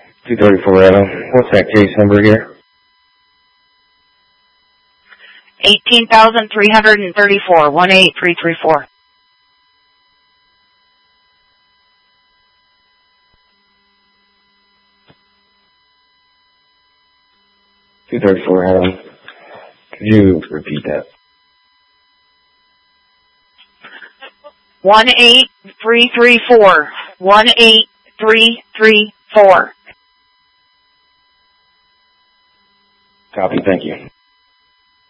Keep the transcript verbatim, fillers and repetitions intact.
two thirty-four, Adam. What's that case number here? eighteen thousand three hundred thirty-four, one eight three three four. two thirty-four, Adam. Could you repeat that? one eight three three four, one eight three three four. Copy, thank you.